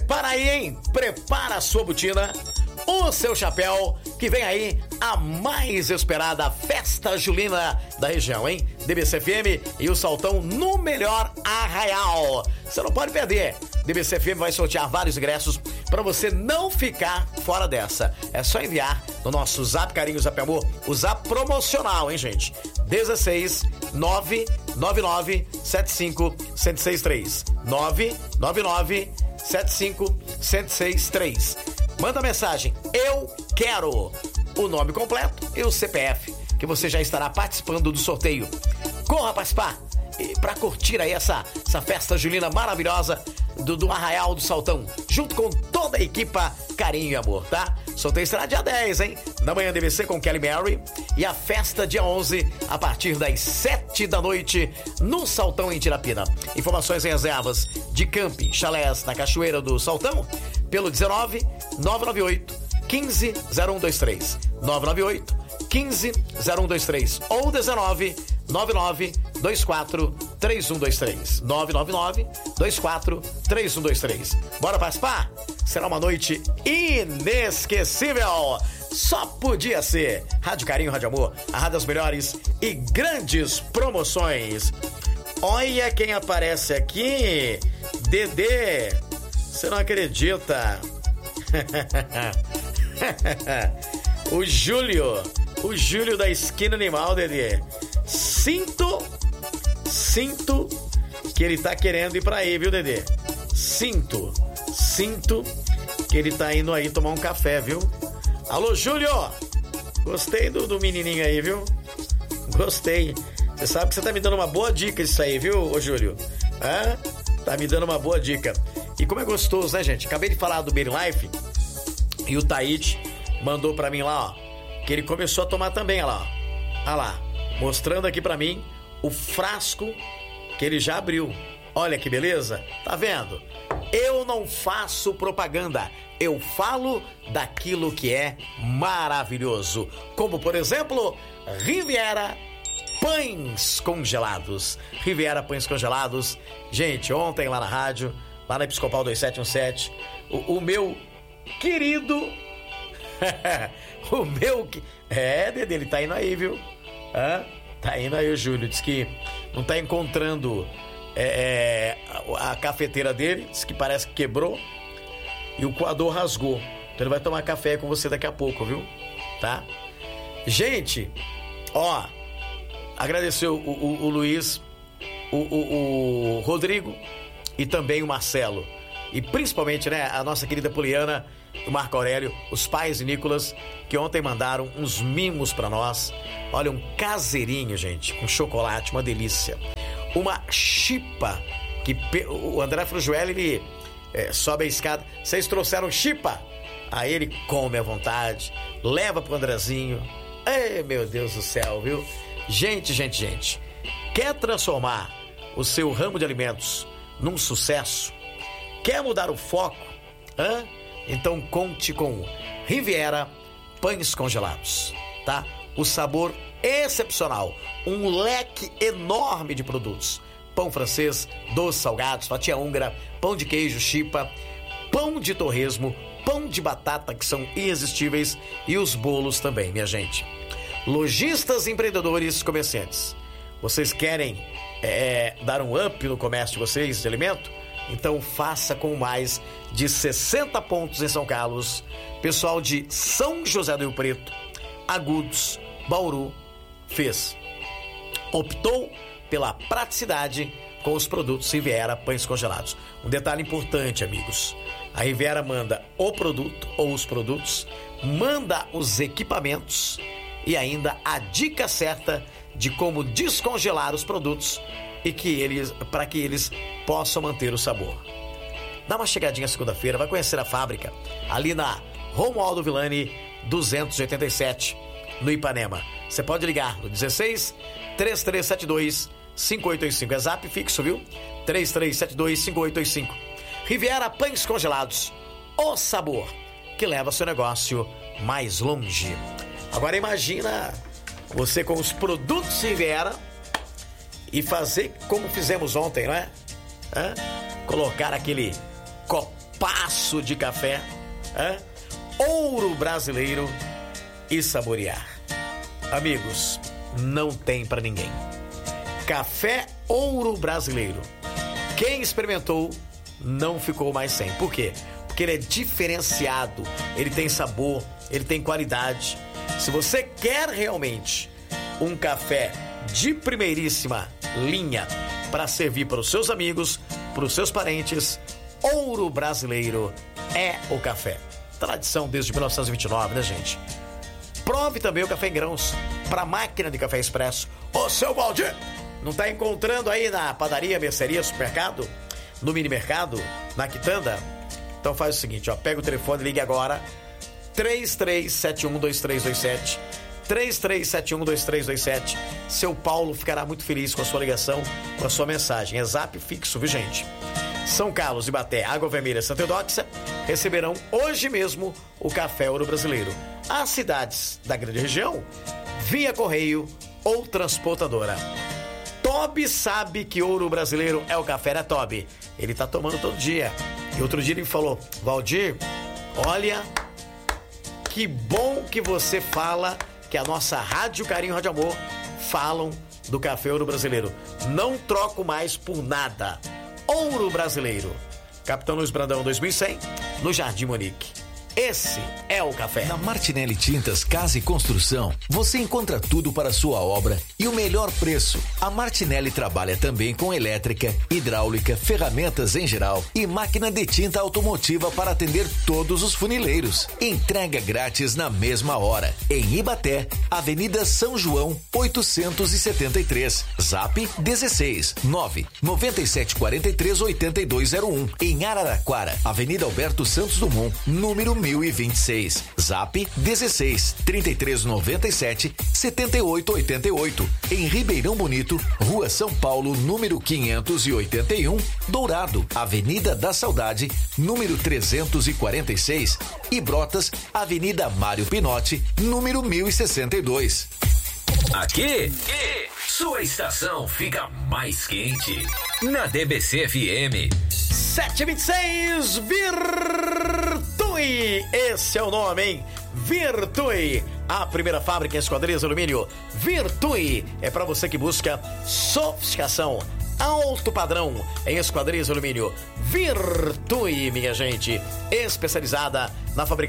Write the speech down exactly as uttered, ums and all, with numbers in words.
Prepara aí, hein? Prepara a sua botina, o seu chapéu, que vem aí a mais esperada festa julina da região, hein? D B C F M e o Saltão no melhor arraial. Você não pode perder. D B C F M vai sortear vários ingressos para você não ficar fora dessa. É só enviar no nosso Zap Carinho Zap Amor, o Zap promocional, hein, gente? dezesseis nove nove nove sete cinco um zero seis três nove nove nove sete cinco um zero seis três. Manda mensagem, eu quero, o nome completo e o C P F, que você já estará participando do sorteio. Corra participar e para curtir aí essa, essa festa julina maravilhosa do, do Arraial do Saltão, junto com toda a equipa Carinho e Amor, tá? Sorteio será dia dez, hein? Na manhã D B C com Kelly Mary, e a festa dia onze, a partir das sete da noite, no Saltão em Tirapina. Informações e reservas de camping, chalés na Cachoeira do Saltão, pelo dezenove nove nove oito quinze zero um dois três nove nove oito quinze zero um dois três ou dezenove nove nove dois quatro três um dois três nove nove nove dois quatro três um dois três. Bora participar? Será uma noite inesquecível. Só podia ser. Rádio Carinho, Rádio Amor, a rádio das melhores e grandes promoções. Olha quem aparece aqui. Dedê, você não acredita. O Júlio, o Júlio da Esquina Animal, Dedê. Sinto, sinto que ele tá querendo ir pra aí, viu, Dedê? Sinto, sinto que ele tá indo aí tomar um café, viu? Alô, Júlio! Gostei do, do menininho aí, viu? Gostei. Você sabe que você tá me dando uma boa dica isso aí, viu, ô Júlio? Hã? Tá me dando uma boa dica. E como é gostoso, né, gente? Acabei de falar do Berry Life e o Taíde mandou pra mim lá, ó, que ele começou a tomar também, olha lá, ó. Olha lá, mostrando aqui pra mim o frasco que ele já abriu. Olha que beleza, tá vendo? Eu não faço propaganda, eu falo daquilo que é maravilhoso. Como, por exemplo, Riviera Pães Congelados. Riviera Pães Congelados. Gente, ontem lá na rádio, lá na Episcopal dois sete um sete, o, o meu querido... o meu... É, Dedê, ele tá indo aí, viu? Hã? Tá indo aí o Júlio. Diz que não tá encontrando é, a, a cafeteira dele. Diz que parece que quebrou e o coador rasgou. Então ele vai tomar café com você daqui a pouco, viu? Tá? Gente, ó, agradecer o, o, o Luiz, o, o, o Rodrigo e também o Marcelo. E principalmente, né, a nossa querida Poliana, o Marco Aurélio, os pais de Nicolas, que ontem mandaram uns mimos pra nós. Olha, um caseirinho, gente, com chocolate, uma delícia. Uma chipa, que o André Frujuel, ele é, sobe a escada. Vocês trouxeram chipa? Aí ele come à vontade, leva pro Andrezinho. Ei, meu Deus do céu, viu? Gente, gente, gente, quer transformar o seu ramo de alimentos num sucesso? Quer mudar o foco? Hã? Então conte com Riviera Pães Congelados, tá? O sabor excepcional, um leque enorme de produtos. Pão francês, doces salgados, fatia húngara, pão de queijo, chipa, pão de torresmo, pão de batata, que são irresistíveis, e os bolos também, minha gente. Lojistas, empreendedores, comerciantes, vocês querem é, dar um up no comércio de vocês de alimento? Então faça com mais de sessenta pontos em São Carlos. Pessoal de São José do Rio Preto, Agudos, Bauru, fez. Optou pela praticidade com os produtos Riviera Pães Congelados. Um detalhe importante, amigos. A Riviera manda o produto ou os produtos, manda os equipamentos e ainda a dica certa de como descongelar os produtos e que eles, para que eles possam manter o sabor. Dá uma chegadinha segunda-feira, vai conhecer a fábrica ali na Romualdo Villani duzentos e oitenta e sete, no Ipanema. Você pode ligar no dezesseis, três três sete dois, cinco oito oito cinco. É zap fixo, viu? três três sete dois, cinco oito oito cinco. Riviera Pães Congelados, o sabor que leva seu negócio mais longe. Agora imagina você com os produtos Riviera e fazer como fizemos ontem, não é? Hã? Colocar aquele copo copaço de café, hein? Ouro Brasileiro e saborear. Amigos, não tem pra ninguém. Café Ouro Brasileiro. Quem experimentou não ficou mais sem. Por quê? Porque ele é diferenciado, ele tem sabor, ele tem qualidade. Se você quer realmente um café de primeiríssima linha para servir para os seus amigos, para os seus parentes, Ouro Brasileiro é o café. Tradição desde mil novecentos e vinte e nove, né, gente? Prove também o café em grãos para máquina de café expresso. Ô, seu Valdir, não tá encontrando aí na padaria, mercearia, supermercado, no mini mercado, na quitanda? Então faz o seguinte, ó, pega o telefone, ligue agora, três três sete um dois três dois sete, três três sete um dois três dois sete. Seu Paulo ficará muito feliz com a sua ligação, com a sua mensagem. É zap fixo, viu, gente? São Carlos, Ibaté, Água Vermelha, Santa Eudóxia receberão hoje mesmo o Café Ouro Brasileiro. As cidades da grande região, via correio ou transportadora. Tobi sabe que Ouro Brasileiro é o café da Tobi. Ele tá tomando todo dia. E outro dia ele me falou, Valdir, olha, que bom que você fala que a nossa Rádio Carinho, Rádio Amor falam do Café Ouro Brasileiro. Não troco mais por nada. Ouro Brasileiro. Capitão Luiz Brandão dois mil e cem, no Jardim Monique. Esse é o café. Na Martinelli Tintas Casa e Construção, você encontra tudo para a sua obra e o melhor preço. A Martinelli trabalha também com elétrica, hidráulica, ferramentas em geral e máquina de tinta automotiva para atender todos os funileiros. Entrega grátis na mesma hora. Em Ibaté, Avenida São João, oitocentos e setenta e três. Zap dezesseis, nove, noventa e sete quarenta e três, oitenta e dois zero um. Em Araraquara, Avenida Alberto Santos Dumont, número mil e vinte e seis. Zap dezesseis, trinta e três noventa e sete, setenta e oito oitenta e oito. Em Ribeirão Bonito, Rua São Paulo, número quinhentos e oitenta e um, Dourado, Avenida da Saudade, número trezentos e quarenta e seis. E Brotas, Avenida Mário Pinotti, número mil e sessenta e dois. Aqui, sua estação fica mais quente. Na D B C F M. sete e vinte e seis, Virtue. Esse é o nome, hein? Virtue. A primeira fábrica em esquadrias de alumínio. Virtue. É para você que busca sofisticação, alto padrão em esquadrias de alumínio. Virtue, minha gente. Especializada na fabricação